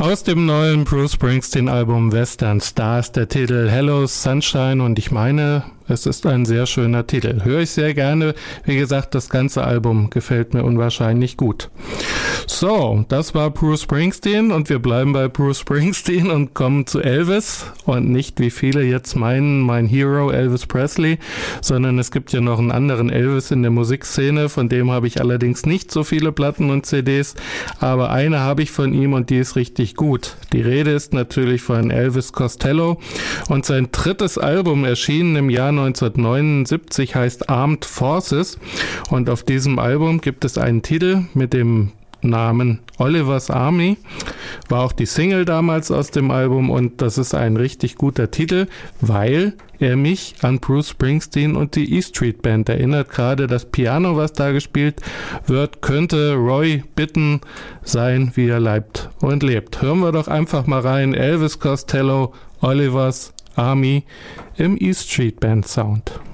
Aus dem neuen Bruce Springsteen Album Western Stars der Titel Hello Sunshine, und ich meine, es ist ein sehr schöner Titel. Höre ich sehr gerne. Wie gesagt, das ganze Album gefällt mir unwahrscheinlich gut. So, das war Bruce Springsteen und wir bleiben bei Bruce Springsteen und kommen zu Elvis und nicht, wie viele jetzt meinen, mein Hero Elvis Presley, sondern es gibt ja noch einen anderen Elvis in der Musikszene, von dem habe ich allerdings nicht so viele Platten und CDs, aber eine habe ich von ihm und die ist richtig gut. Die Rede ist natürlich von Elvis Costello und sein drittes Album erschienen im Jahr 1979 heißt Armed Forces und auf diesem Album gibt es einen Titel mit dem Namen Oliver's Army, war auch die Single damals aus dem Album und das ist ein richtig guter Titel, weil er mich an Bruce Springsteen und die E Street Band erinnert. Gerade das Piano, was da gespielt wird, könnte Roy Bittan sein, wie er leibt und lebt. Hören wir doch einfach mal rein, Elvis Costello, Oliver's Army im E Street Band Sound.